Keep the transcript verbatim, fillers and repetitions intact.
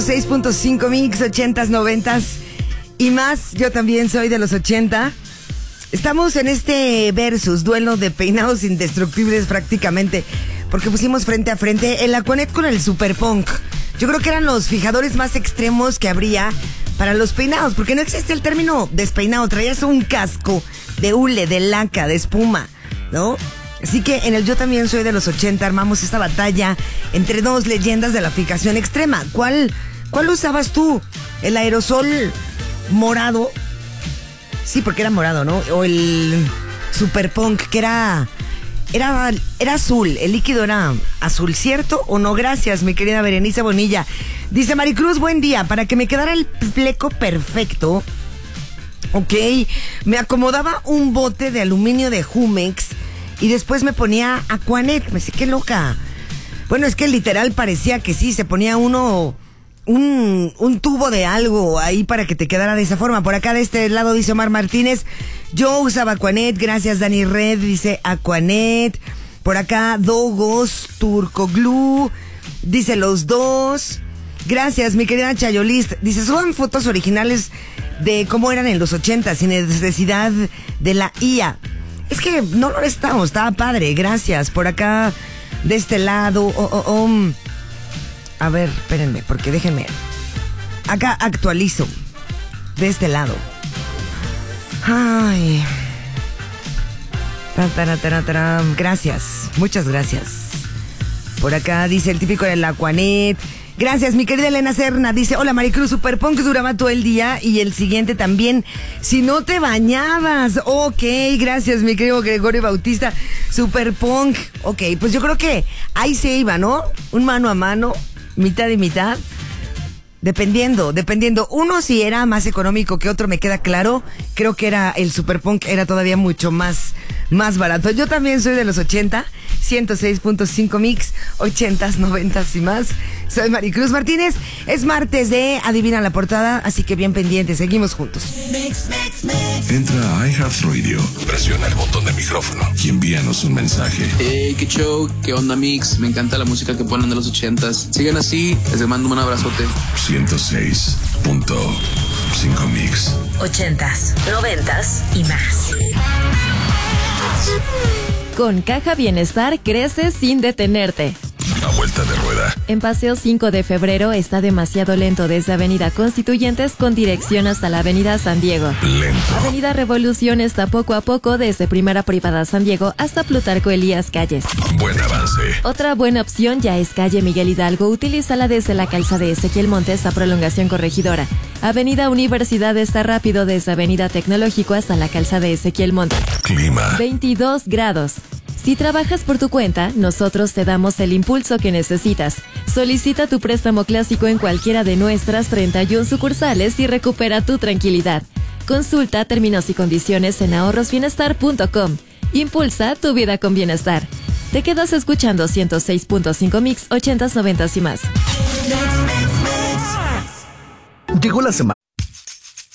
seis punto cinco mix, ochentas, noventas y más. Yo también soy de los ochenta. Estamos en este versus, duelo de peinados indestructibles prácticamente, porque pusimos frente a frente el Aquanet con el Super Punk. Yo creo que eran los fijadores más extremos que habría para los peinados, porque no existe el término despeinado. Traías un casco de hule, de laca, de espuma, ¿no? Así que en el Yo También Soy de los ochenta armamos esta batalla entre dos leyendas de la fijación extrema. ¿Cuál, cuál usabas tú? ¿El aerosol morado? Sí, porque era morado, ¿no? O el Super Punk, que era, era, era azul. El líquido era azul, ¿cierto o no? Gracias, mi querida Berenice Bonilla. Dice Maricruz, buen día. Para que me quedara el fleco perfecto, ok, me acomodaba un bote de aluminio de Jumex y después me ponía Aquanet. Me dice, qué loca. Bueno, es que literal parecía que sí, se ponía uno un, un tubo de algo ahí para que te quedara de esa forma. Por acá de este lado dice Omar Martínez, yo usaba Aquanet. Gracias, Dani Red, dice Aquanet. Por acá Dogos, Turco Glue, dice los dos. Gracias, mi querida Chayolist. Dice, son fotos originales de cómo eran en los ochenta, sin necesidad de la I A. Es que no lo estamos, estaba padre, gracias. Por acá, de este lado, oh, oh, oh. A ver, espérenme, porque déjenme. Acá actualizo, de este lado. Ay. Gracias, muchas gracias. Por acá dice el típico del Aquanet. Gracias, mi querida Elena Serna. Dice, hola Maricruz, Super Punk duraba todo el día y el siguiente también, si no te bañabas. Ok, gracias, mi querido Gregorio Bautista. Super Punk. Ok, pues yo creo que ahí se iba, ¿no? Un mano a mano, mitad y mitad. Dependiendo, dependiendo. Uno si era más económico que otro, me queda claro. Creo que era el Super Punk, era todavía mucho más, más barato. Yo también soy de los ochenta, ciento seis punto cinco mix, ochentas, noventas y más. Soy Maricruz Martínez. Es martes de Adivina la Portada, así que bien pendientes, seguimos juntos. Mix, mix, mix. Entra a iHeartRadio, presiona el botón de micrófono y envíanos un mensaje. Hey, qué show, qué onda Mix, me encanta la música que ponen de los ochentas. Sigan así, les mando un abrazote. ciento seis punto cinco mix. Ochentas, noventas y más. Con Caja Bienestar creces sin detenerte. A vuelta de rueda. En Paseo cinco de febrero está demasiado lento desde Avenida Constituyentes con dirección hasta la Avenida San Diego. Lento. Avenida Revolución está poco a poco desde Primera Privada San Diego hasta Plutarco Elías Calles. Buen avance. Otra buena opción ya es calle Miguel Hidalgo. Utilízala desde la calzada de Ezequiel Montes a Prolongación Corregidora. Avenida Universidad está rápido desde Avenida Tecnológico hasta la calzada de Ezequiel Montes. Clima. veintidós grados. Si trabajas por tu cuenta, nosotros te damos el impulso que necesitas. Solicita tu préstamo clásico en cualquiera de nuestras treinta y una sucursales y recupera tu tranquilidad. Consulta términos y condiciones en ahorros bienestar punto com. Impulsa tu vida con bienestar. Te quedas escuchando ciento seis punto cinco mix, ochentas, noventas y más. Llegó la semana.